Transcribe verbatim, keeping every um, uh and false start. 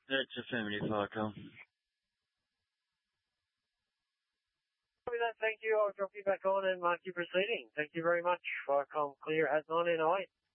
That's affirmative, Viacom. With that, thank you. I'll drop you back on and mark your proceeding. Thank you very much. Viacom Clear at nineteen oh eight.